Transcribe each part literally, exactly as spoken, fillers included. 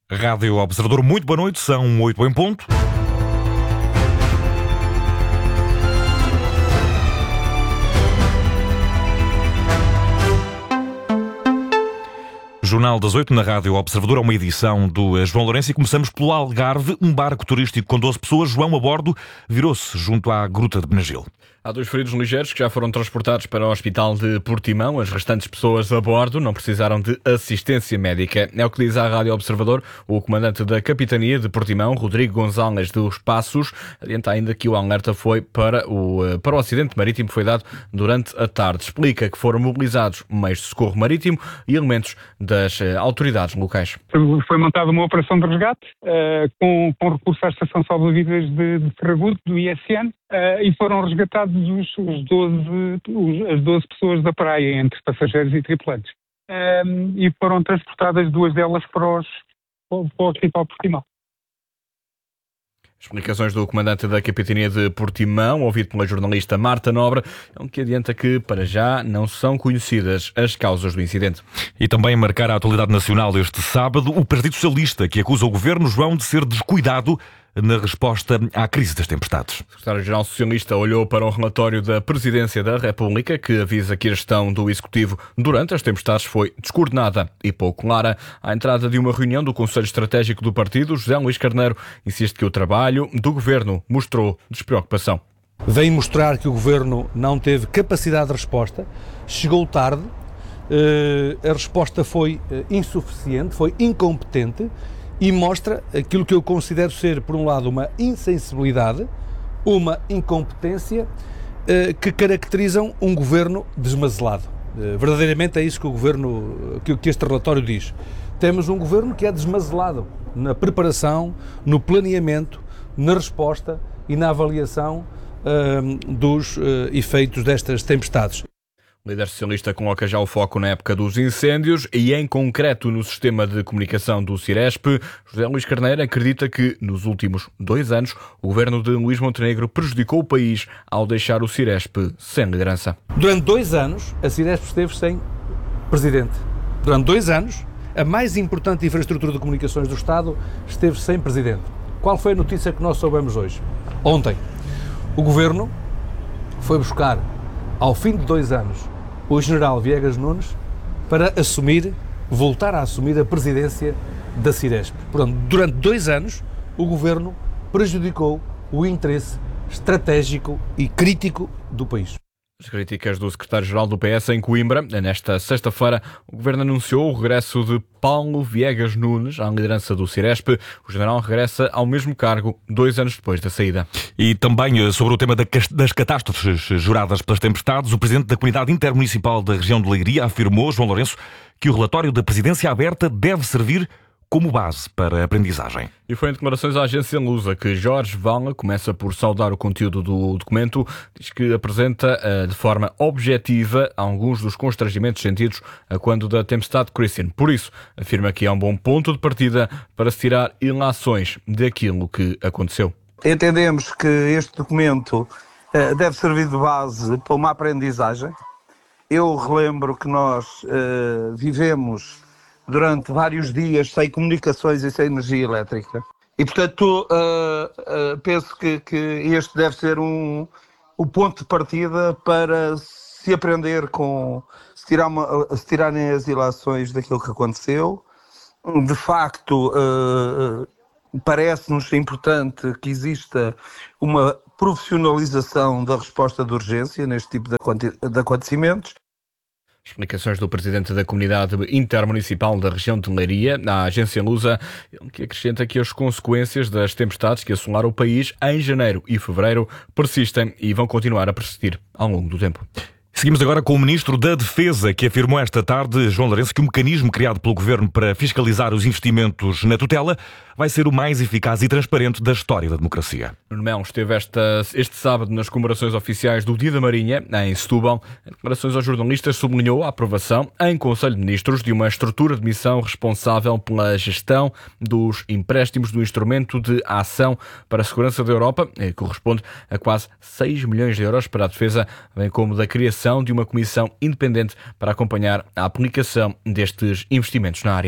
Rádio Observador, muito boa noite, são oito em ponto. Jornal das oito na Rádio Observador, é uma edição do João Lourenço e começamos pelo Algarve. Um barco turístico com doze pessoas, João a bordo, virou-se junto à Gruta de Benagil. Há dois feridos ligeiros que já foram transportados para o Hospital de Portimão. As restantes pessoas a bordo não precisaram de assistência médica. É o que diz à Rádio Observador o comandante da Capitania de Portimão, Rodrigo Gonzalez dos Passos. Adianta ainda que o alerta foi para o, para o acidente marítimo que foi dado durante a tarde. Explica que foram mobilizados meios de socorro marítimo e elementos das autoridades locais. Foi montada uma operação de resgate uh, com, com recurso à Estação Salva-Vidas de, de Ferragudo, do I S N, uh, e foram resgatados os, os doze, os, as doze pessoas da praia, entre passageiros e tripulantes. Um, e foram transportadas duas delas para, os, para o Hospital de Portimão. Explicações do comandante da Capitania de Portimão, ouvido pela jornalista Marta Nobre, que adianta que, para já, não são conhecidas as causas do incidente. E também marcar a atualidade nacional este sábado, o Partido Socialista, que acusa o Governo, João, de ser descuidado na resposta à crise das tempestades. O secretário-geral socialista olhou para o relatório da Presidência da República, que avisa que a gestão do Executivo durante as tempestades foi descoordenada e pouco clara. À entrada de uma reunião do Conselho Estratégico do partido, José Luís Carneiro insiste que o trabalho do Governo mostrou despreocupação. Vem mostrar que o Governo não teve capacidade de resposta, chegou tarde, a resposta foi insuficiente, foi incompetente, e mostra aquilo que eu considero ser, por um lado, uma insensibilidade, uma incompetência eh, que caracterizam um governo desmazelado. Eh, verdadeiramente é isso que o governo, que, que este relatório diz. Temos um governo que é desmazelado na preparação, no planeamento, na resposta e na avaliação eh, dos eh, efeitos destas tempestades. O líder socialista coloca já o foco na época dos incêndios e, em concreto, no sistema de comunicação do Ciresp. José Luís Carneiro acredita que, nos últimos dois anos, o governo de Luís Montenegro prejudicou o país ao deixar o Ciresp sem liderança. Durante dois anos, a Ciresp esteve sem presidente. Durante dois anos, a mais importante infraestrutura de comunicações do Estado esteve sem presidente. Qual foi a notícia que nós soubemos hoje? Ontem, o governo foi buscar, ao fim de dois anos, o general Viegas Nunes para assumir, voltar a assumir a presidência da Ciresp. Portanto, durante dois anos, o governo prejudicou o interesse estratégico e crítico do país. As críticas do secretário-geral do P S em Coimbra. Nesta sexta-feira, o governo anunciou o regresso de Paulo Viegas Nunes à liderança do Ciresp. O general regressa ao mesmo cargo dois anos depois da saída. E também sobre o tema das catástrofes juradas pelas tempestades, o presidente da Comunidade Intermunicipal da região de Leiria afirmou, João Lourenço, que o relatório da Presidência Aberta deve servir como base para a aprendizagem. E foi em declarações à agência Lusa que Jorge Vala começa por saudar o conteúdo do documento. Diz que apresenta de forma objetiva alguns dos constrangimentos sentidos a quando da tempestade Christian. Por isso, afirma que é um bom ponto de partida para se tirar ilações daquilo que aconteceu. Entendemos que este documento deve servir de base para uma aprendizagem. Eu relembro que nós uh, vivemos durante vários dias sem comunicações e sem energia elétrica. E, portanto, uh, uh, penso que, que este deve ser um, o ponto de partida para se aprender com, se, tirar uma, se tirarem as ilações daquilo que aconteceu. De facto, uh, parece-nos importante que exista uma profissionalização da resposta de urgência neste tipo de acontecimentos. Explicações do presidente da Comunidade Intermunicipal da região de Leiria, à agência Lusa, que acrescenta que as consequências das tempestades que assolaram o país em janeiro e fevereiro persistem e vão continuar a persistir ao longo do tempo. Seguimos agora com o Ministro da Defesa, que afirmou esta tarde, João Lourenço, que o mecanismo criado pelo Governo para fiscalizar os investimentos na tutela vai ser o mais eficaz e transparente da história da democracia. Nuno Melo esteve esta, este sábado nas comemorações oficiais do Dia da Marinha, em Setúbal. Em declarações aos jornalistas, sublinhou a aprovação em Conselho de Ministros de uma estrutura de missão responsável pela gestão dos empréstimos do Instrumento de Ação para a Segurança da Europa, que corresponde a quase seis milhões de euros para a defesa, bem como da criação de uma comissão independente para acompanhar a aplicação destes investimentos na área.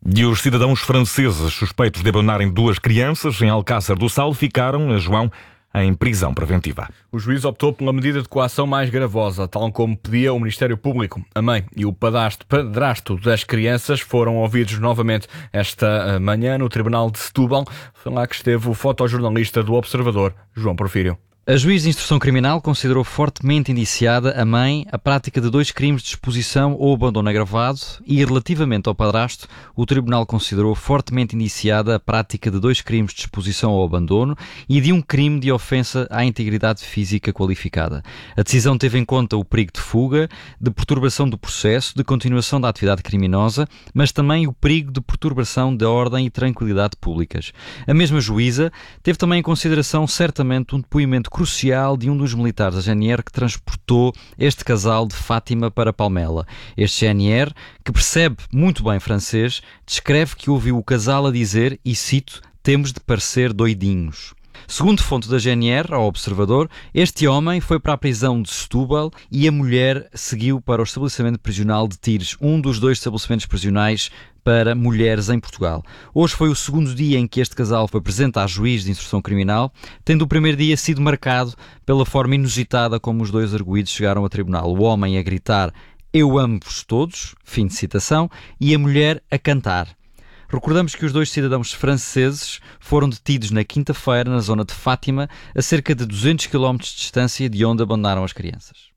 E os cidadãos franceses suspeitos de abandonarem duas crianças em Alcácer do Sal ficaram, João, em prisão preventiva. O juiz optou pela medida de coação mais gravosa, tal como pedia o Ministério Público. A mãe e o padrasto, padrasto das crianças foram ouvidos novamente esta manhã no Tribunal de Setúbal. Foi lá que esteve o fotojornalista do Observador, João Porfírio. A juiz de instrução criminal considerou fortemente indiciada a mãe a prática de dois crimes de exposição ou abandono agravado e, relativamente ao padrasto, o tribunal considerou fortemente indiciada a prática de dois crimes de exposição ou abandono e de um crime de ofensa à integridade física qualificada. A decisão teve em conta o perigo de fuga, de perturbação do processo, de continuação da atividade criminosa, mas também o perigo de perturbação da ordem e tranquilidade públicas. A mesma juíza teve também em consideração certamente um depoimento crucial de um dos militares da G N R que transportou este casal de Fátima para Palmela. Este G N R, que percebe muito bem francês, descreve que ouviu o casal a dizer, e cito, "temos de parecer doidinhos". Segundo fonte da G N R, ao Observador, este homem foi para a prisão de Setúbal e a mulher seguiu para o estabelecimento prisional de Tires, um dos dois estabelecimentos prisionais para mulheres em Portugal. Hoje foi o segundo dia em que este casal foi presente à juiz de instrução criminal, tendo o primeiro dia sido marcado pela forma inusitada como os dois arguidos chegaram a tribunal. O homem a gritar "eu amo-vos todos", fim de citação, e a mulher a cantar. Recordamos que os dois cidadãos franceses foram detidos na quinta-feira na zona de Fátima, a cerca de duzentos quilómetros de distância de onde abandonaram as crianças.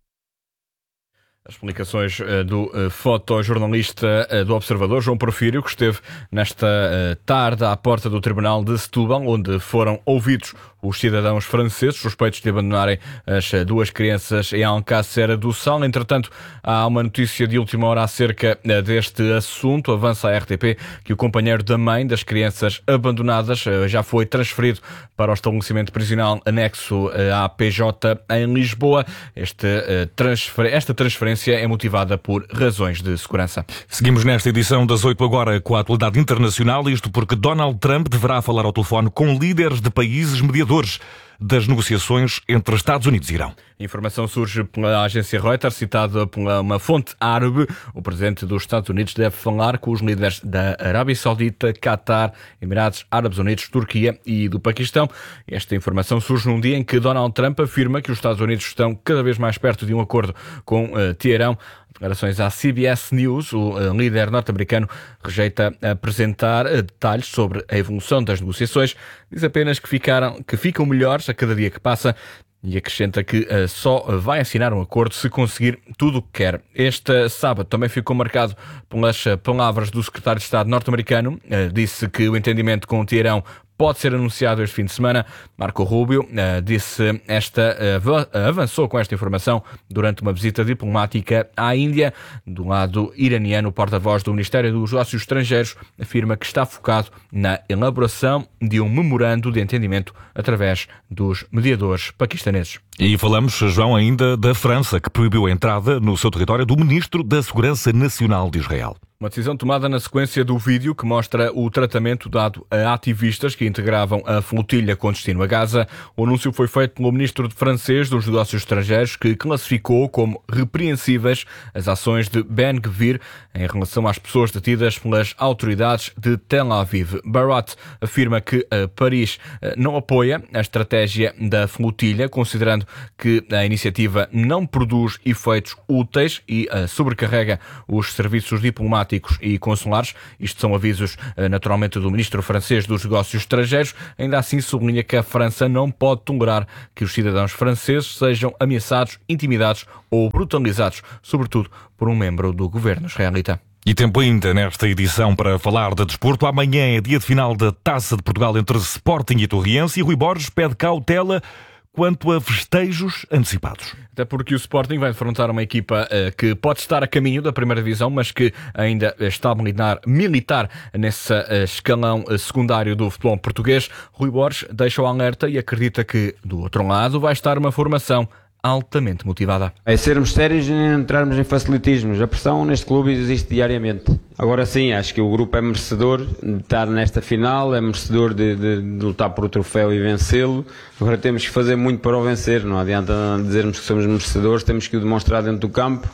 As explicações uh, do uh, fotojornalista uh, do Observador, João Porfírio, que esteve nesta uh, tarde à porta do Tribunal de Setúbal, onde foram ouvidos os cidadãos franceses suspeitos de abandonarem as uh, duas crianças em Alcácer do Sal. Entretanto, há uma notícia de última hora acerca uh, deste assunto. Avança a R T P que o companheiro da mãe das crianças abandonadas uh, já foi transferido para o estabelecimento prisional anexo uh, à P J em Lisboa. Este, uh, transfer... Esta transferência é motivada por razões de segurança. Seguimos nesta edição das oito agora com a atualidade internacional, isto porque Donald Trump deverá falar ao telefone com líderes de países mediadores das negociações entre Estados Unidos e Irão. A informação surge pela agência Reuters, citada por uma fonte árabe. O presidente dos Estados Unidos deve falar com os líderes da Arábia Saudita, Qatar, Emirados Árabes Unidos, Turquia e do Paquistão. Esta informação surge num dia em que Donald Trump afirma que os Estados Unidos estão cada vez mais perto de um acordo com uh, Teherão. Declarações à C B S News, o uh, líder norte-americano rejeita apresentar uh, detalhes sobre a evolução das negociações. Diz apenas que, ficaram, que ficam melhores a cada dia que passa e acrescenta que uh, só vai assinar um acordo se conseguir tudo o que quer. Este sábado também ficou marcado pelas uh, palavras do secretário de Estado norte-americano. Uh, disse que o entendimento com o Teherão pode ser anunciado este fim de semana. Marco Rubio uh, disse esta, uh, avançou com esta informação durante uma visita diplomática à Índia. Do lado iraniano, o porta-voz do Ministério dos Negócios Estrangeiros afirma que está focado na elaboração de um memorando de entendimento através dos mediadores paquistaneses. E falamos, João, ainda da França, que proibiu a entrada no seu território do Ministro da Segurança Nacional de Israel. Uma decisão tomada na sequência do vídeo que mostra o tratamento dado a ativistas que integravam a flotilha com destino a Gaza. O anúncio foi feito pelo ministro francês dos Negócios Estrangeiros, que classificou como repreensíveis as ações de Ben Gvir em relação às pessoas detidas pelas autoridades de Tel Aviv. Barat afirma que Paris não apoia a estratégia da flotilha, considerando que a iniciativa não produz efeitos úteis e sobrecarrega os serviços diplomáticos e consulares. Isto são avisos, naturalmente, do ministro francês dos Negócios Estrangeiros. Ainda assim, sublinha que a França não pode tolerar que os cidadãos franceses sejam ameaçados, intimidados ou brutalizados, sobretudo por um membro do governo israelita. E tempo ainda nesta edição para falar de desporto. Amanhã é dia de final da Taça de Portugal entre Sporting e Torriense e Rui Borges pede cautela quanto a festejos antecipados. Até porque o Sporting vai defrontar uma equipa uh, que pode estar a caminho da primeira divisão, mas que ainda está a militar, militar nesse uh, escalão uh, secundário do futebol português. Rui Borges deixa o alerta e acredita que, do outro lado, vai estar uma formação altamente motivada. É sermos sérios e não entrarmos em facilitismos. A pressão neste clube existe diariamente. Agora sim, acho que o grupo é merecedor de estar nesta final, é merecedor de, de, de lutar por o troféu e vencê-lo. Agora temos que fazer muito para o vencer. Não adianta dizermos que somos merecedores, temos que o demonstrar dentro do campo,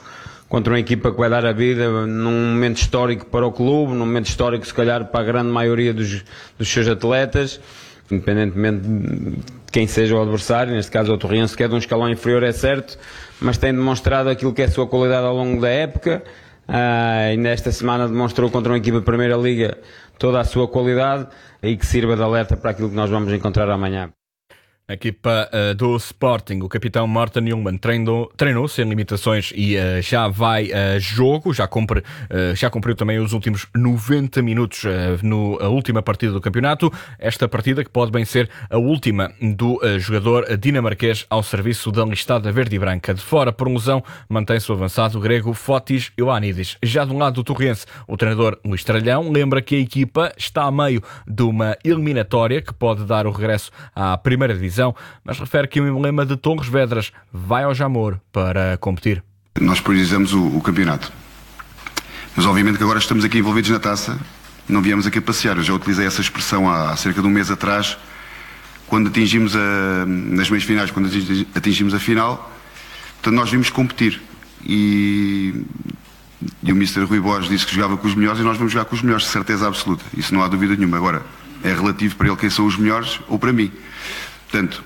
contra uma equipa que vai dar a vida num momento histórico para o clube, num momento histórico se calhar para a grande maioria dos, dos seus atletas, independentemente de quem seja o adversário. Neste caso o Torriense, que é de um escalão inferior, é certo, mas tem demonstrado aquilo que é a sua qualidade ao longo da época. Uh, ainda esta semana demonstrou contra uma equipa de Primeira Liga toda a sua qualidade, e que sirva de alerta para aquilo que nós vamos encontrar amanhã. A equipa uh, do Sporting, o capitão Morten Ljungmann treinou, treinou sem limitações e uh, já vai a uh, jogo, já, cumpre, uh, já cumpriu também os últimos noventa minutos uh, no a última partida do campeonato. Esta partida que pode bem ser a última do uh, jogador dinamarquês ao serviço da listada verde e branca. De fora por lesão, mantém-se o avançado grego Fotis Ioannidis. Já do lado do Torriense, o treinador Luís Tralhão lembra que a equipa está a meio de uma eliminatória que pode dar o regresso à primeira divisão, mas refere que o emblema de Torres Vedras vai ao Jamor para competir. Nós priorizamos o, o campeonato, mas obviamente que agora estamos aqui envolvidos na taça, não viemos aqui passear. Eu já utilizei essa expressão há, há cerca de um mês atrás, quando atingimos a, nas meias finais, quando atingimos a final. Portanto, nós vimos competir e, e o mister Rui Borges disse que jogava com os melhores, e nós vamos jogar com os melhores, de certeza absoluta, isso não há dúvida nenhuma. Agora, é relativo para ele quem são os melhores ou para mim. Portanto,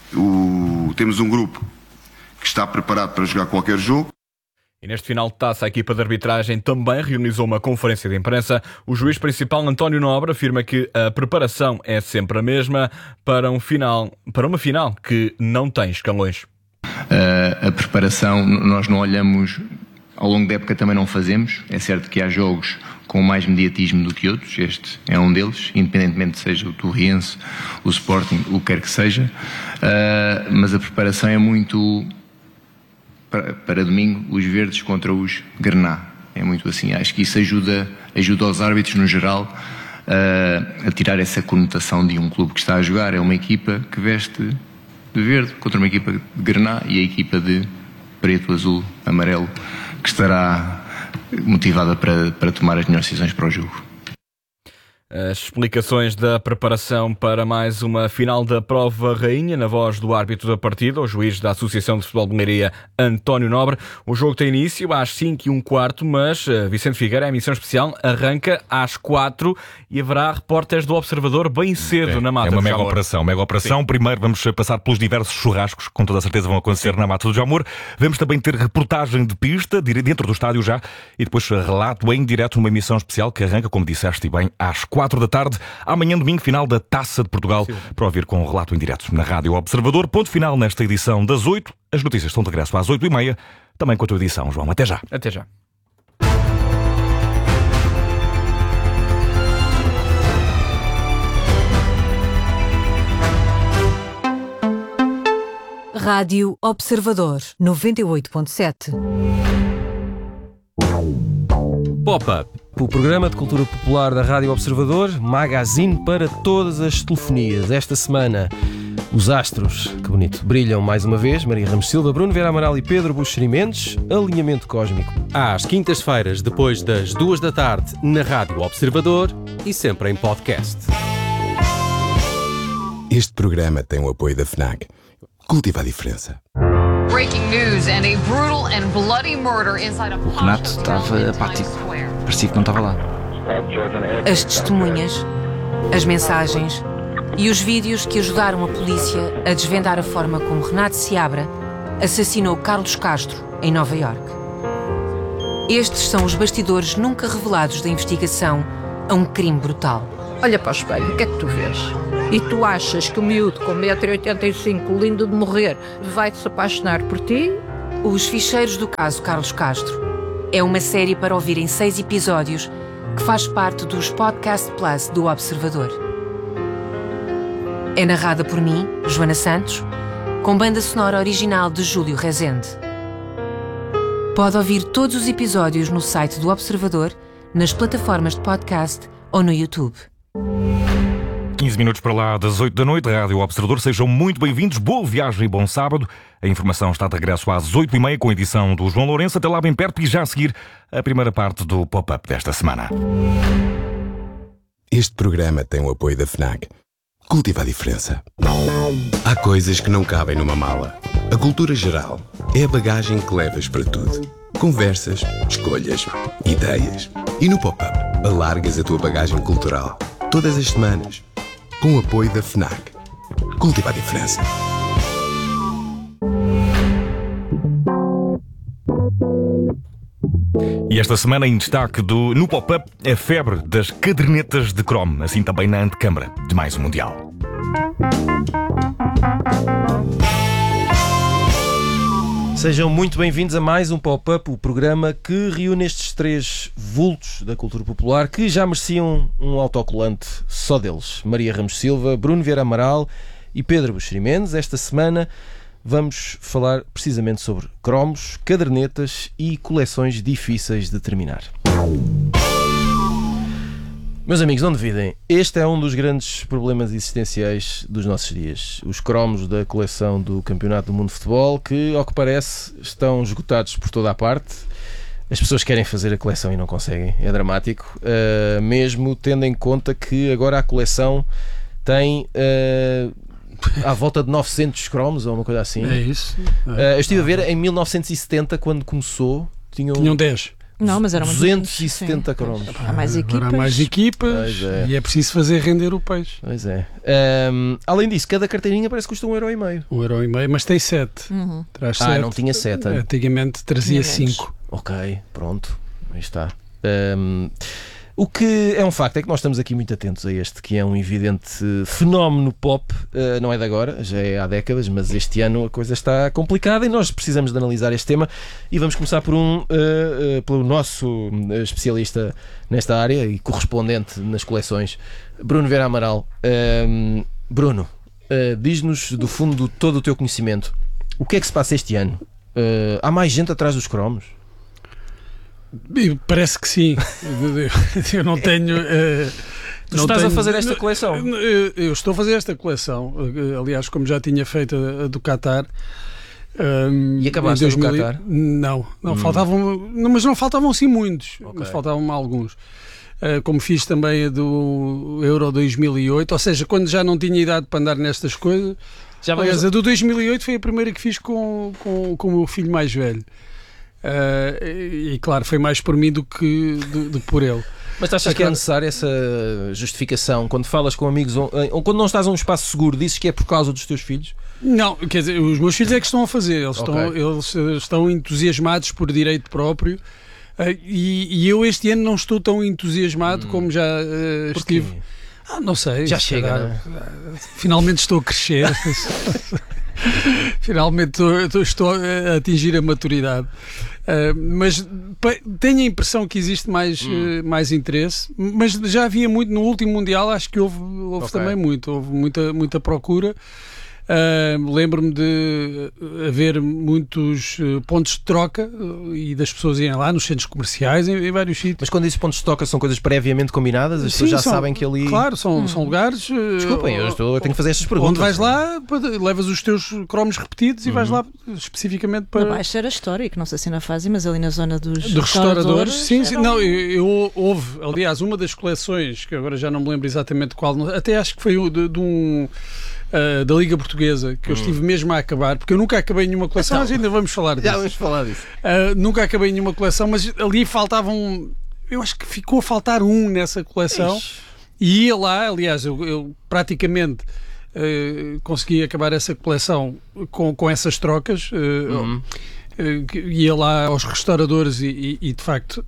o, temos um grupo que está preparado para jogar qualquer jogo. E neste final de taça, a equipa de arbitragem também realizou uma conferência de imprensa. O juiz principal, António Nobre, afirma que a preparação é sempre a mesma para, um final, para uma final que não tem escalões. Uh, a preparação, nós não olhamos, ao longo da época também não fazemos. É certo que há jogos com mais mediatismo do que outros, este é um deles, independentemente seja o Torriense, o Sporting, o que quer que seja, uh, mas a preparação é muito para, para domingo, os verdes contra os grená, é muito assim. Acho que isso ajuda, ajuda os árbitros no geral uh, a tirar essa conotação de um clube que está a jogar. É uma equipa que veste de verde contra uma equipa de grená, e a equipa de preto, azul, amarelo, que estará motivada para, para tomar as melhores decisões para o jogo. As explicações da preparação para mais uma final da Prova Rainha, na voz do árbitro da partida, o juiz da Associação de Futebol de Leiria, António Nobre. O jogo tem início às cinco e um quarto, mas Vicente Figueira, a emissão especial, arranca às quatro e haverá repórteres do Observador bem cedo é, na Mata do Jamor. É uma mega operação, mega operação. Sim. Primeiro vamos passar pelos diversos churrascos, com toda a certeza vão acontecer Sim. na Mata do Jamor. Vamos também ter reportagem de pista, dentro do estádio já, e depois relato em direto numa emissão especial que arranca, como disseste bem, às quatro da tarde. Amanhã, domingo, final da Taça de Portugal, Sim. para ouvir com um relato em direto na Rádio Observador. Ponto final nesta edição das oito. As notícias estão de regresso às oito e meia, também com a tua edição, João. Até já. Até já. Rádio Observador, noventa e oito ponto sete. Pop-Up, o programa de cultura popular da Rádio Observador, magazine para todas as telefonias. Esta semana, os astros, que bonito, brilham mais uma vez. Maria Ramos Silva, Bruno Vera Amaral e Pedro Buxeri Mendes. Alinhamento cósmico. Às quintas-feiras, depois das duas da tarde, na Rádio Observador e sempre em podcast. Este programa tem o apoio da FNAC. Cultiva a diferença. Breaking news and a brutal and bloody murder inside a O Renato estava apático. Parecia que não estava lá. As testemunhas, as mensagens e os vídeos que ajudaram a polícia a desvendar a forma como Renato Seabra assassinou Carlos Castro em Nova Iorque. Estes são os bastidores nunca revelados da investigação a um crime brutal. Olha para o espelho, o que é que tu vês? E tu achas que o miúdo com um metro e oitenta e cinco, lindo de morrer, vai-te apaixonar por ti? Os Ficheiros do Caso Carlos Castro é uma série para ouvir em seis episódios que faz parte dos Podcast Plus do Observador. É narrada por mim, Joana Santos, com banda sonora original de Júlio Rezende. Pode ouvir todos os episódios no site do Observador, nas plataformas de podcast ou no YouTube. quinze minutos para lá das oito da noite, Rádio Observador. Sejam muito bem-vindos, boa viagem e bom sábado. A informação está de regresso às oito e meia com a edição do João Lourenço. Até lá bem perto e já a seguir a primeira parte do Pop-Up desta semana. Este programa tem o apoio da FNAC. Cultiva a diferença. Há coisas que não cabem numa mala. A cultura geral é a bagagem que levas para tudo. Conversas, escolhas, ideias. E no Pop-Up, alargas a tua bagagem cultural. Todas as semanas. Com o apoio da FNAC. Cultiva a diferença. E esta semana em destaque do No Pop-Up, a febre das cadernetas de cromo, assim também na antecâmara de mais um Mundial. Sejam muito bem-vindos a mais um Pop-Up, o programa que reúne estes três vultos da cultura popular que já mereciam um autocolante só deles. Maria Ramos Silva, Bruno Vieira Amaral e Pedro Buxeri Mendes. Esta semana vamos falar precisamente sobre cromos, cadernetas e coleções difíceis de terminar. Meus amigos, não duvidem, este é um dos grandes problemas existenciais dos nossos dias. Os cromos da coleção do Campeonato do Mundo de Futebol, que, ao que parece, estão esgotados por toda a parte. As pessoas querem fazer a coleção e não conseguem. É dramático, uh, mesmo tendo em conta que agora a coleção tem uh, à volta de novecentos cromos ou uma coisa assim. É isso. É. Uh, eu estive a ver, em mil novecentos e setenta, quando começou, tinham, tinham dez. Não, mas eram duzentos e setenta cromos. Há mais equipas. Há mais equipas é. E é preciso fazer render o peixe. Pois é. Um, além disso, cada carteirinha parece que custa um euro e meio. Um euro e meio, mas tem sete. Uhum. Traz ah, sete. não tinha sete. Antigamente trazia cinco. Ok, pronto. Aí está. Um, o que é um facto é que nós estamos aqui muito atentos a este, que é um evidente fenómeno pop. Uh, não é de agora, já é há décadas, mas este ano a coisa está complicada e nós precisamos de analisar este tema. E vamos começar por um, uh, uh, pelo nosso especialista nesta área e correspondente nas coleções, Bruno Vieira Amaral. Uh, Bruno, uh, diz-nos do fundo de todo o teu conhecimento, o que é que se passa este ano? Uh, há mais gente atrás dos cromos? Parece que sim. Eu não tenho. Uh, tu não estás tenho, a fazer esta coleção? Eu, eu estou a fazer esta coleção. Aliás, como já tinha feito a, a do Qatar. Um, e acabaste dois mil... do Qatar? Não, não hum. faltavam. Não, mas não faltavam sim muitos. Okay. Mas faltavam alguns. Uh, como fiz também a do Euro dois mil e oito. Ou seja, quando já não tinha idade para andar nestas coisas. Já Aliás, vamos... a do dois mil e oito foi a primeira que fiz com, com, com o meu filho mais velho. Uh, e, e claro, foi mais por mim do que do, do por ele. Mas achas é que é necessária essa justificação quando falas com amigos ou, ou quando não estás a um espaço seguro, dizes que é por causa dos teus filhos? Não, quer dizer, os meus filhos é que estão a fazer, eles, okay. estão, eles estão entusiasmados por direito próprio. Uh, e, e eu este ano não estou tão entusiasmado hum. como já uh, estive. Ah, não sei. Já chega, calhar, né? Finalmente estou a crescer. Finalmente estou, estou a atingir a maturidade. Uh, mas tenho a impressão que existe mais, hum. uh, mais interesse, mas já havia muito no último Mundial, acho que houve, houve okay. também muito, houve muita, muita procura. Uh, lembro-me de haver muitos uh, pontos de troca uh, e das pessoas irem lá nos centros comerciais, em, em vários sítios. Mas quando dizes pontos de troca, são coisas previamente combinadas? As pessoas já são, sabem que ali... Claro, são, hum. são lugares... Uh, Desculpem, eu, estou, eu tenho que fazer estas perguntas. Onde vais lá, levas os teus cromos repetidos e vais lá especificamente para... Na Baixa era histórico, não sei se na fase, mas ali na zona dos, dos restauradores. restauradores sim, sim, não, eu, eu, houve, aliás, uma das coleções, que agora já não me lembro exatamente qual, até acho que foi de, de um... Uh, da Liga Portuguesa, que eu estive mesmo a acabar, porque eu nunca acabei nenhuma coleção, mas ainda vamos falar disso. Já vamos falar disso. Uh, nunca acabei nenhuma coleção, mas ali faltavam, eu acho que ficou a faltar um nessa coleção. Ixi. E ia lá, aliás, eu, eu praticamente uh, consegui acabar essa coleção com, com essas trocas. Uh, uhum. uh, ia lá aos restauradores e, e, e de facto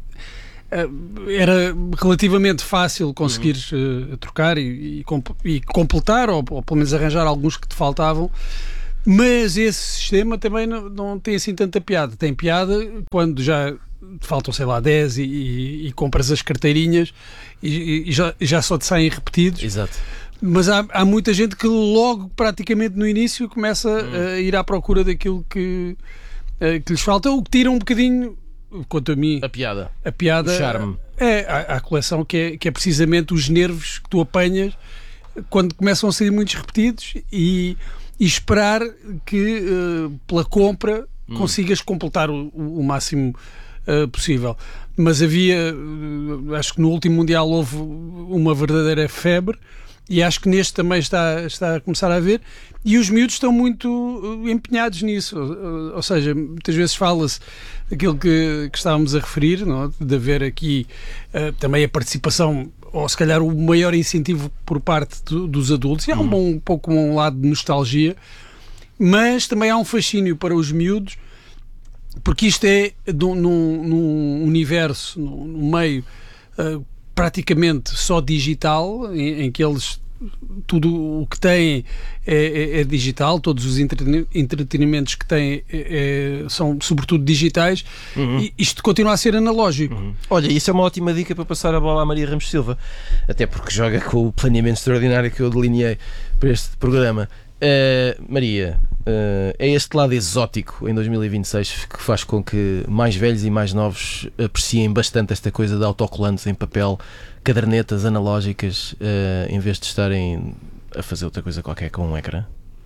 era relativamente fácil conseguir uhum. uh, trocar e, e, comp- e completar, ou, ou pelo menos arranjar alguns que te faltavam, mas esse sistema também não, não tem assim tanta piada. Tem piada quando já te faltam, sei lá, dez e, e, e compras as carteirinhas e, e já, já só te saem repetidos. Exato. Mas há, há muita gente que logo, praticamente no início, começa uhum. a ir à procura daquilo que, uh, que lhes falta, o que tira um bocadinho... Quanto a mim, a piada, a piada o charme. É a, a coleção que é, que é precisamente os nervos que tu apanhas quando começam a sair muitos repetidos e, e esperar que uh, pela compra hum. consigas completar o, o, o máximo uh, possível. Mas havia, uh, acho que no último Mundial houve uma verdadeira febre e acho que neste também está, está a começar a haver, e os miúdos estão muito empenhados nisso, ou, ou seja, muitas vezes fala-se daquilo que, que estávamos a referir, não? De haver aqui uh, também a participação, ou se calhar o maior incentivo por parte do, dos adultos, e há um, bom, um pouco um lado de nostalgia, mas também há um fascínio para os miúdos, porque isto é num, num universo, num, num meio uh, praticamente só digital, em, em que eles tudo o que têm é, é, é digital, todos os entretenimentos que têm é, é, são sobretudo digitais, uhum. e isto continua a ser analógico. Uhum. Olha, isso é uma ótima dica para passar a bola à Maria Ramos Silva, até porque joga com o planeamento extraordinário que eu delineei para este programa. Uh, Maria, uh, é este lado exótico em dois mil e vinte e seis que faz com que mais velhos e mais novos apreciem bastante esta coisa de autocolantes em papel, cadernetas analógicas, uh, em vez de estarem a fazer outra coisa qualquer com um ecrã?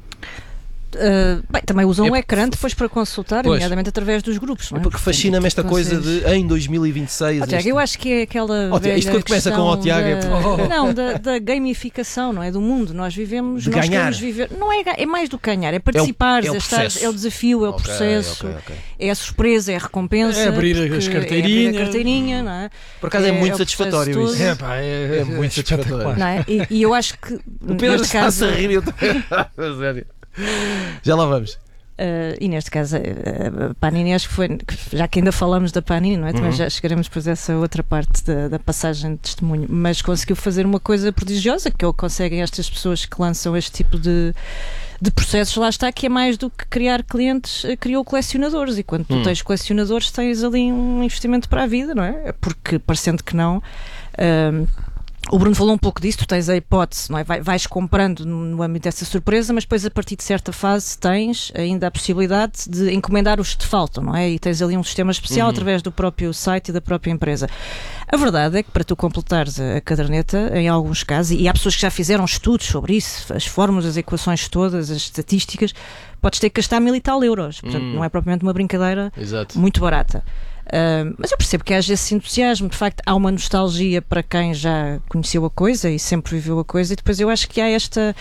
Uh, bem, também usam é um ecrã depois para consultar, pois. nomeadamente através dos grupos, não é? É porque fascina-me esta coisa de em dois mil e vinte e seis. Oh, Tiago, este... eu acho que é aquela. Oh, Tiago, isto quando começa com o Tiago da... é. Oh. Não, da, da gamificação, não é? Do mundo. Nós vivemos. De nós ganhar. queremos viver. Não é, é mais do que ganhar, é participar, é o, é o, é, estar, é o desafio, é o okay, processo, okay, okay. é a surpresa, é a recompensa. É abrir as carteirinhas. É abrir a carteirinha, não é? Por acaso é, é muito é satisfatório isso. É, pá, é, é muito satisfatório. Não é? E, e eu acho que. O Pedro está-se caso... a rir. Eu tô... Sério. Já lá vamos. Uh, e neste caso a Panini, acho que foi, já que ainda falamos da Panini, não é? Também uhum. já chegaremos depois a essa outra parte da, da passagem de testemunho, mas conseguiu fazer uma coisa prodigiosa, que ou conseguem estas pessoas que lançam este tipo de, de processos, lá está, que é mais do que criar clientes, criou colecionadores, e quando tu uhum. tens colecionadores tens ali um investimento para a vida, não é? Porque parecendo que não, uh, o Bruno falou um pouco disso, tu tens a hipótese, não é? Vai, vais comprando no âmbito dessa surpresa, mas depois a partir de certa fase tens ainda a possibilidade de encomendar os que te faltam, não é? E tens ali um sistema especial uhum. através do próprio site e da própria empresa. A verdade é que para tu completares a caderneta, em alguns casos, e há pessoas que já fizeram estudos sobre isso, as fórmulas, as equações todas, as estatísticas, podes ter que gastar mil e tal euros, portanto uhum. não é propriamente uma brincadeira Exato. Muito barata. Uh, mas eu percebo que haja esse entusiasmo, de facto há uma nostalgia para quem já conheceu a coisa e sempre viveu a coisa, e depois eu acho que há esta,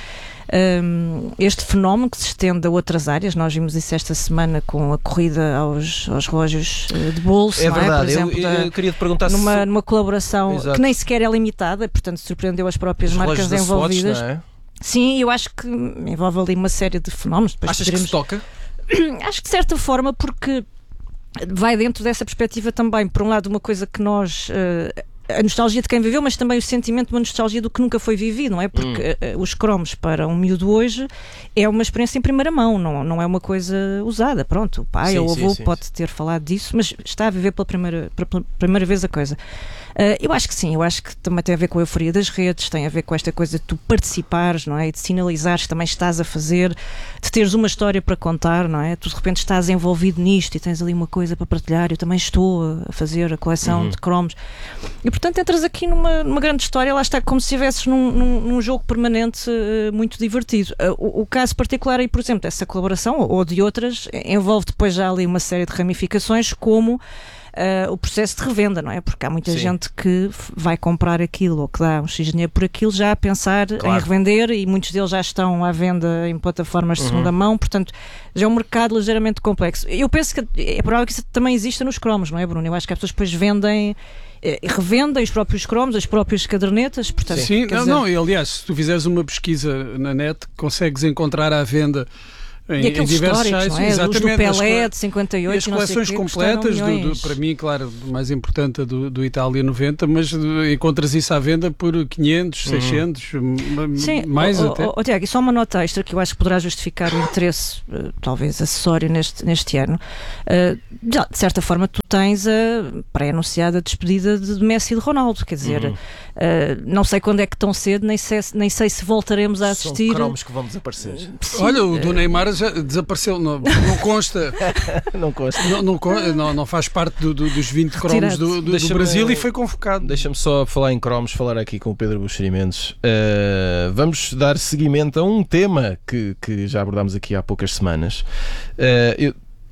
um, este fenómeno que se estende a outras áreas. Nós vimos isso esta semana com a corrida aos, aos relógios de bolso, é não verdade, é? Por exemplo, eu, eu, eu queria te perguntar numa, se... numa colaboração Exato. Que nem sequer é limitada, portanto surpreendeu as próprias Os marcas envolvidas. Swatch, não é? Sim, eu acho que envolve ali uma série de fenómenos. Depois Achas poderemos... que se toca? Acho que de certa forma, porque vai dentro dessa perspectiva também, por um lado, uma coisa que nós... Uh, a nostalgia de quem viveu, mas também o sentimento de uma nostalgia do que nunca foi vivido, não é? Porque hum. uh, os cromos para um miúdo hoje é uma experiência em primeira mão, não, não é uma coisa usada. Pronto, o pai sim, ou o avô sim, sim, pode sim. ter falado disso, mas está a viver pela primeira, pela primeira vez a coisa. Uh, eu acho que sim, eu acho que também tem a ver com a euforia das redes, tem a ver com esta coisa de tu participares, não é? E de sinalizares que também estás a fazer, de teres uma história para contar, não é? Tu de repente estás envolvido nisto e tens ali uma coisa para partilhar. Eu também estou a fazer a coleção uhum. de cromos. E portanto entras aqui numa, numa grande história, lá está, como se estivesses num, num, num jogo permanente uh, muito divertido. Uh, o, o caso particular aí, por exemplo, dessa colaboração ou, ou de outras, envolve depois já ali uma série de ramificações, como Uh, o processo de revenda, não é? Porque há muita Sim. gente que vai comprar aquilo ou que dá um X dinheiro por aquilo já a pensar claro. Em revender, e muitos deles já estão à venda em plataformas de uhum. segunda mão, portanto já é um mercado ligeiramente complexo. Eu penso que é provável que isso também exista nos cromos, não é, Bruno? Eu acho que as pessoas depois vendem e revendem os próprios cromos, as próprias cadernetas, portanto... Sim, não, dizer... não, e aliás, se tu fizeres uma pesquisa na net, consegues encontrar à venda em, e aqueles em diversos históricos, sites, não é? Os do Pelé de cinquenta e oito, e as coleções quê, completas, do, do, para mim, claro, mais importante do, do Itália noventa, mas encontras isso à venda por quinhentos, uhum. seiscentos, Sim, mais oh, até. Oh, oh, Tiago, e só uma nota extra que eu acho que poderá justificar o interesse, uh, talvez acessório neste, neste ano. Uh, já, de certa forma, tu tens a pré-anunciada despedida de Messi e de Ronaldo, quer dizer, uhum. uh, não sei quando é que tão cedo, nem sei, nem sei se voltaremos a assistir. São cromos que vão desaparecer. Sim. Olha, o do Neymar já desapareceu, não, não consta. não consta. Não, não, não, não faz parte do, do, dos vinte cromos do, do, do Brasil e foi convocado. Deixa-me só falar em cromos, falar aqui com o Pedro Buxeri Mendes. Uh, vamos dar seguimento a um tema que, que já abordámos aqui há poucas semanas. Uh, eu,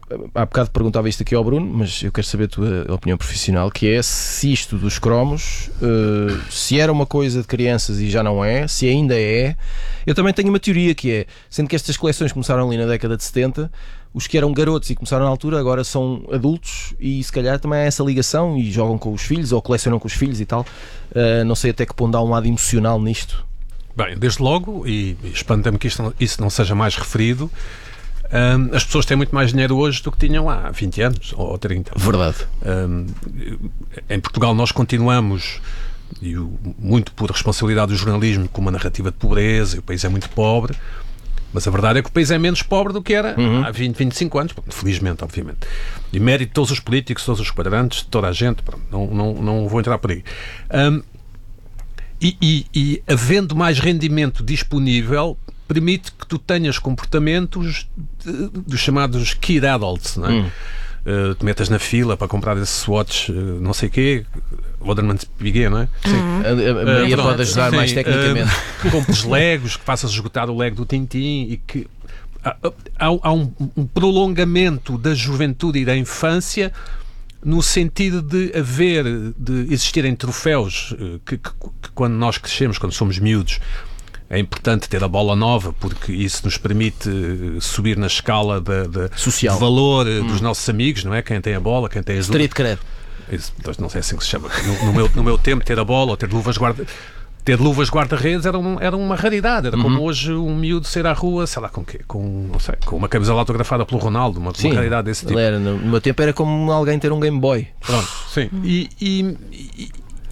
há bocado perguntava isto aqui ao Bruno, mas eu quero saber a tua opinião profissional, que é se isto dos cromos, uh, se era uma coisa de crianças e já não é, se ainda é. Eu também tenho uma teoria que é, sendo que estas coleções começaram ali na década de setenta, os que eram garotos e começaram na altura agora são adultos e se calhar também há essa ligação e jogam com os filhos ou colecionam com os filhos e tal. Uh, não sei até que ponto há um lado emocional nisto. Bem, desde logo, e espanta-me que isto não, isso não seja mais referido, um, as pessoas têm muito mais dinheiro hoje do que tinham há vinte anos ou trinta. Verdade. Um, em Portugal nós continuamos, e o, muito por responsabilidade do jornalismo, com uma narrativa de pobreza, e o país é muito pobre, mas a verdade é que o país é menos pobre do que era uhum. há vinte, vinte e cinco anos, felizmente, obviamente. E mérito de todos os políticos, todos os quadrantes, toda a gente, pronto, não, não, não vou entrar por aí. Um, E, e, e havendo mais rendimento disponível, permite que tu tenhas comportamentos de, dos chamados kid adults, não é? Hum. Uh, te metas na fila para comprar esse Swatch, uh, não sei o quê, Waterman's Piguet, não é? Sim. Hum. A, a Maria uh, pode ajudar sim, mais tecnicamente. Uh, que compres Legos, que faças esgotar o Lego do Tintin e que há, há, há um, um prolongamento da juventude e da infância, no sentido de haver, de existirem troféus que, que, que quando nós crescemos, quando somos miúdos, é importante ter a bola nova, porque isso nos permite subir na escala de, de, social de valor hum. dos nossos amigos, não é? Quem tem a bola, quem tem as Street cred. Isso, não sei assim que se chama. No, no, meu, no meu tempo, ter a bola ou ter luvas guarda ter luvas guarda-redes era, um, era uma raridade. Era uhum. como hoje um miúdo sair à rua, sei lá com quê? Com, não sei, com uma camisola autografada pelo Ronaldo, uma, sim, uma raridade desse tipo. Era, no meu tempo era como alguém ter um Game Boy. Pronto, sim. E, e, e,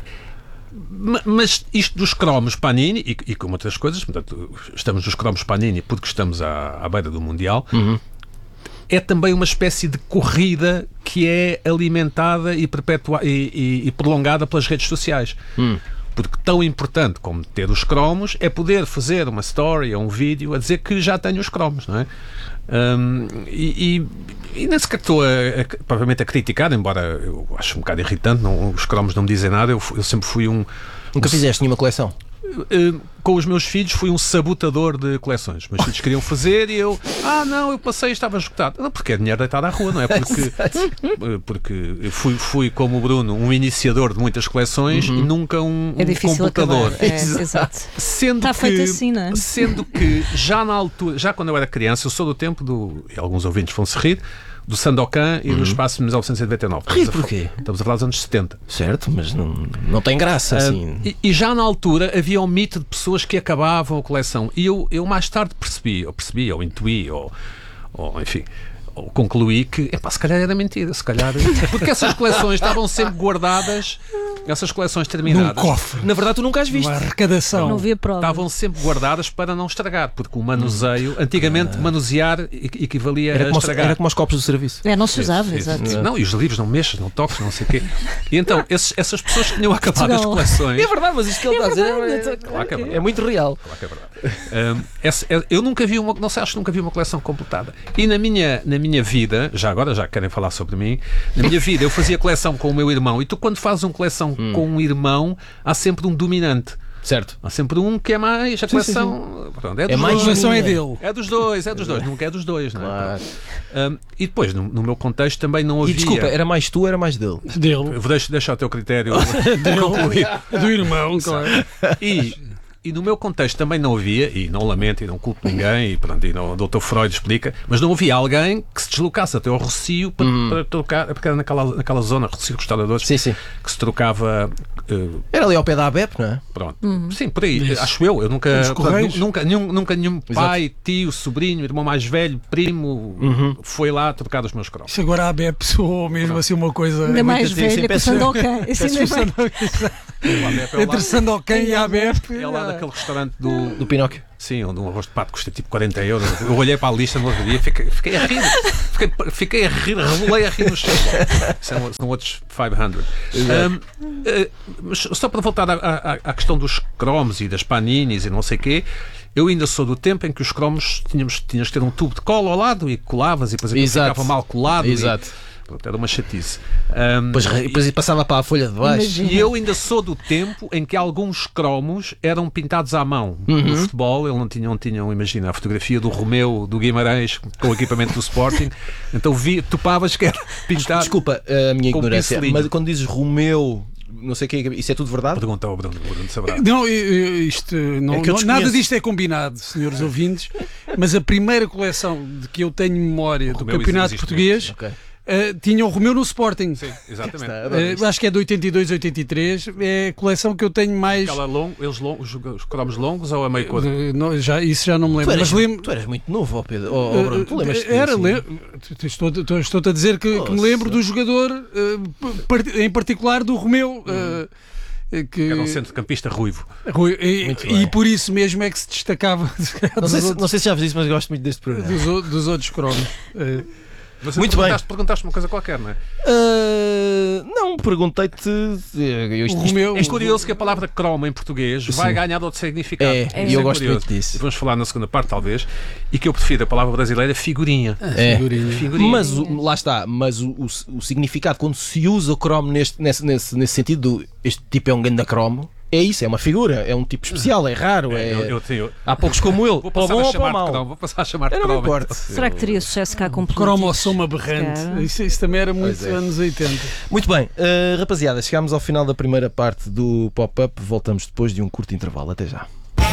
mas isto dos cromos Panini, e, e como outras coisas, portanto, estamos nos cromos Panini porque estamos à, à beira do Mundial, uhum. é também uma espécie de corrida que é alimentada e, perpetua, e, e, e prolongada pelas redes sociais. Hum. Porque tão importante como ter os cromos é poder fazer uma story ou um vídeo a dizer que já tenho os cromos, não é? Um, e, e, e nem sequer estou a, a, provavelmente a criticar, embora eu acho um bocado irritante, não, os cromos não me dizem nada, eu, eu sempre fui um... Nunca um, fizeste nenhuma coleção? Uh, com os meus filhos fui um sabotador de coleções. Meus filhos queriam fazer e eu, ah não, eu passei e estava esgotado. Não, porque é dinheiro deitado à rua, não é? Porque, porque fui, fui, como o Bruno, um iniciador de muitas coleções uhum. e nunca um, é um computador. É, exato. Sendo Está que, feito assim, não é? Sendo que já na altura, já quando eu era criança, eu sou do tempo do, e alguns ouvintes vão se rir, do Sandokan e uhum. do Espaço de mil novecentos e noventa e nove. Rir porquê? Estamos a falar dos anos setenta. Certo, mas não, não tem graça assim. Uh, e, e já na altura havia um mito de pessoas que acabavam a coleção. E eu, eu mais tarde percebi, ou percebi, ou intuí, ou, ou enfim, ou concluí que, epá, se calhar era mentira, se calhar... Porque essas coleções estavam sempre guardadas, essas coleções terminadas. Num cofre. Na verdade tu nunca as viste. Uma arrecadação. Não havia prova. Estavam sempre guardadas para não estragar, porque o manuseio, antigamente, ah. manusear equivalia era a como estragar. Os, era como os copos do serviço. É, não se usava, isso, exato. Isso. Não, e os livros não mexas, não toques, não sei o quê. E então, esses, essas pessoas que tinham acabado as coleções... É verdade, mas isto que ele é está verdade, a dizer é, claro que é, é muito real. Claro que é verdade. Um, essa, eu nunca vi uma, não sei, acho que nunca vi uma coleção completada. E na minha, na minha vida, já agora, já querem falar sobre mim, na minha vida eu fazia coleção com o meu irmão, e tu quando fazes uma coleção hum. com um irmão, há sempre um dominante. Certo. Há sempre um que é mais a coleção. Sim, sim, sim. Pronto, é, é mais a coleção é dele. É dos dois, é dos dois, nunca é dos dois, não é? Claro. Um, e depois, no, no meu contexto, também não havia. E desculpa, era mais tu ou era mais dele? Dele. Deixa, deixa o teu critério concluir. Do irmão, claro. E. E no meu contexto também não havia, e não lamento e não culpo ninguém, e, pronto, e não, o doutor Freud explica, mas não havia alguém que se deslocasse até ao Rocio para, uhum. para trocar, porque era naquela, naquela zona, Rocio Restauradores, sim, sim. que se trocava. Uh, era ali ao pé da A B E P, não é? Pronto. Uhum. Sim, por aí, isso. Acho eu. Eu nunca. Portanto, nunca, nenhum, nunca nenhum pai, tio, sobrinho, irmão mais velho, primo, uhum. foi lá trocar os meus cromos. Isso agora a A B E P soou mesmo pronto. Assim uma coisa. Ainda mais velha que o Sandokan. Entre Sandokan e a A B E P. É lá daquele restaurante do, do Pinóquio. Sim, onde um arroz de pato custa tipo quarenta euros. Eu olhei para a lista no outro dia e fiquei, fiquei a rir. Fiquei, fiquei a rir, revolei a rir no chão. São, são outros quinhentos. Um, uh, mas só para voltar à, à, à questão dos cromos e das paninis e não sei o quê, eu ainda sou do tempo em que os cromos tínhamos, tínhamos que ter um tubo de cola ao lado e colavas e depois aquilo ficava mal colado. Exato. E, Pronto, era uma chatice. Um, Depois, depois passava para a folha de baixo. Imagina. E eu ainda sou do tempo em que alguns cromos eram pintados à mão. Uhum. No futebol, ele não tinham, não tinham, imagina, a fotografia do Romeu, do Guimarães, com o equipamento do Sporting. Então vi, topavas que era pintado. Desculpa a minha com ignorância, pincelinho. mas quando dizes Romeu, não sei o que, isso é tudo verdade? Pergunta ao Bruno, Bruno saberá. Não, isto, não, É que eu não nada desconheço. disto é combinado, senhores ouvintes, mas a primeira coleção de que eu tenho memória do Romeu Campeonato existe Português Ok. uh, tinha o Romeu no Sporting. Sim, exatamente. Uh, acho que é de oitenta e dois, oitenta e três. É a coleção que eu tenho mais. Aquela long, eles long, os, os cromos longos ou a meio cor? Uh, não, já, isso já não me Tu lembro. eras, Mas lembro. tu eras muito novo, ó Pedro. Ó, ó, Bruno, tu Uh, lembras-te era, disso? le... estou, estou, estou-te a dizer que, que me lembro do jogador, uh, part- em particular do Romeu. Uh, que Era um centrocampista ruivo. Rui, e, Muito e bem. por isso mesmo é que se destacava Não dos, sei, se, outros, não sei se já vos disse, mas gosto muito deste programa. dos, o- dos outros cromos. Uh, Mas Muito perguntaste, perguntaste uma coisa qualquer, não é? Uh, não, perguntei-te. Eu, isto, O Romeu- É curioso que a palavra cromo em português Sim. vai ganhar outro significado. É, Isso e eu gosto curioso. muito disso. E vamos falar na segunda parte, talvez, e que eu prefiro a palavra brasileira figurinha. É. figurinha. Figurinha. Mas o- lá está, mas o, o, o significado quando se usa o cromo neste, nesse, nesse, nesse sentido, do, este tipo é um ganda cromo, é isso, é uma figura, é um tipo especial, é raro. É, Eu, eu tenho- há poucos como ele, Vou para o passar bom a ou para o chamar-te mau. cromo. Vou passar a chamar-te Eu não me cromo. importo. Será que teria sucesso cá com políticos? Cromossoma aberrante. Se calhar. Isso, isso também era muito Pois é. anos oitenta. Muito bem, uh, rapaziada, chegámos ao final da primeira parte do pop-up, voltamos depois de um curto intervalo. Até já.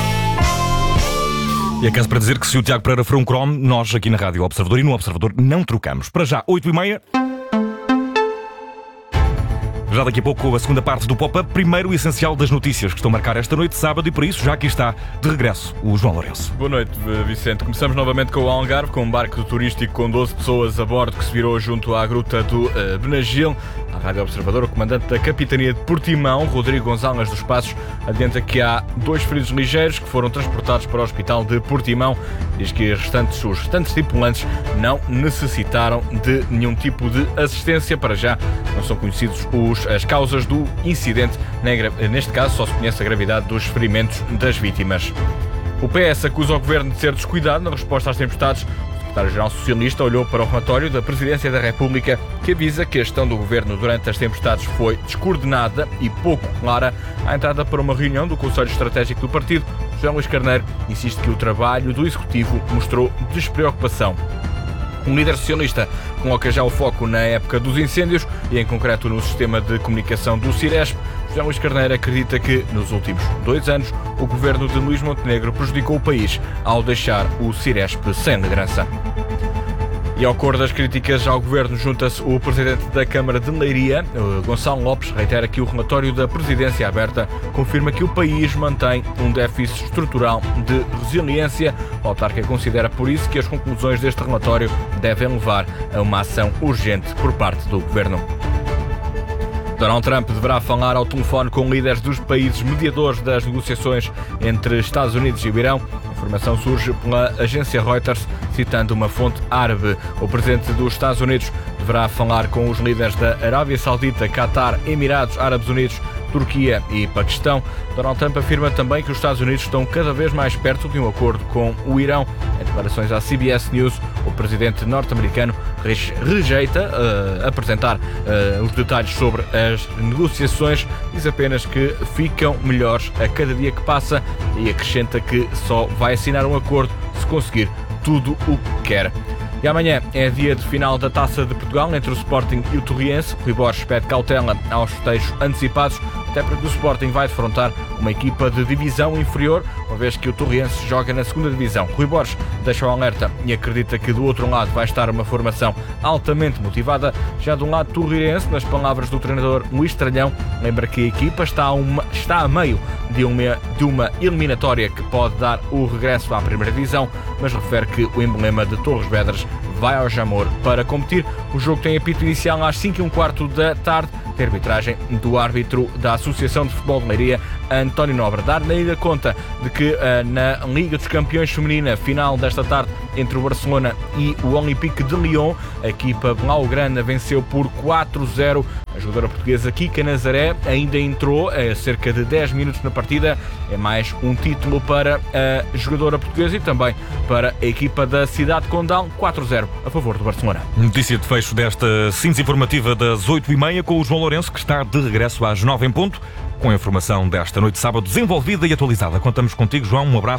E é caso para dizer que se o Tiago Pereira for um cromo, nós aqui na Rádio Observador e no Observador não trocamos. Para já, oito e meia. Já daqui a pouco a segunda parte do pop-up. Primeiro o essencial das notícias que estão a marcar esta noite de sábado e por isso já aqui está de regresso o João Lourenço. Boa noite, Vicente. Começamos novamente com o Algarve, com um barco turístico com doze pessoas a bordo que se virou junto à gruta do uh, Benagil. A Rádio Observador, o comandante da Capitania de Portimão, Rodrigo Gonçalves dos Passos, adianta que há dois feridos ligeiros que foram transportados para o Hospital de Portimão. Diz que os restantes, os restantes tripulantes não necessitaram de nenhum tipo de assistência. Para já não são conhecidos os, as causas do incidente. Neste caso só se conhece a gravidade dos ferimentos das vítimas. O P S acusa o Governo de ser descuidado na resposta às tempestades. O secretário-geral socialista olhou para o relatório da Presidência da República que avisa que a gestão do Governo durante as tempestades foi descoordenada e pouco clara. À entrada para uma reunião do Conselho Estratégico do Partido, José Luís Carneiro insiste que o trabalho do Executivo mostrou despreocupação. Um líder socialista coloca já o foco na época dos incêndios e, em concreto, no sistema de comunicação do Ciresp. José Luís Carneiro acredita que, nos últimos dois anos, o governo de Luís Montenegro prejudicou o país ao deixar o Ciresp sem liderança. E ao cor das críticas ao governo junta-se o presidente da Câmara de Leiria, Gonçalo Lopes, reitera que o relatório da Presidência Aberta confirma que o país mantém um déficit estrutural de resiliência. O autarca considera por isso que as conclusões deste relatório devem levar a uma ação urgente por parte do governo. Donald Trump deverá falar ao telefone com líderes dos países mediadores das negociações entre Estados Unidos e o Irão. A informação surge pela agência Reuters, citando uma fonte árabe. O presidente dos Estados Unidos deverá falar com os líderes da Arábia Saudita, Qatar, Emirados Árabes Unidos, Turquia e Paquistão. Donald Trump afirma também que os Estados Unidos estão cada vez mais perto de um acordo com o Irão. Em declarações à C B S News, o presidente norte-americano rejeita uh, apresentar uh, os detalhes sobre as negociações, diz apenas que ficam melhores a cada dia que passa e acrescenta que só vai assinar um acordo se conseguir tudo o que quer. E amanhã é dia de final da Taça de Portugal entre o Sporting e o Torriense. Rui Borges pede cautela aos festejos antecipados, até porque o Sporting vai defrontar uma equipa de divisão inferior, uma vez que o Torriense joga na segunda divisão. Rui Borges deixa o alerta e acredita que do outro lado vai estar uma formação altamente motivada. Já do lado torriense, nas palavras do treinador Luís Tralhão, lembra que a equipa está a, uma, está a meio de uma, de uma eliminatória que pode dar o regresso à primeira divisão, mas refere que o emblema de Torres Vedras vai ao Jamor para competir. O jogo tem apito inicial às cinco e um quarto da tarde, de arbitragem do árbitro da Associação de Futebol de Leiria, António Nobre. Dar ainda conta de que uh, na Liga dos Campeões Feminina, final desta tarde entre o Barcelona e o Olympique de Lyon, a equipa blaugrana venceu por quatro a zero A jogadora portuguesa Kika Nazaré ainda entrou a cerca de dez minutos na partida. É mais um título para a jogadora portuguesa e também para a equipa da Cidade de Condão, quatro a zero a favor do Barcelona. Notícia de fecho desta síntese informativa das oito e meia com o João Lourenço, que está de regresso às nove em ponto, com a informação desta noite de sábado desenvolvida e atualizada. Contamos contigo, João. Um abraço.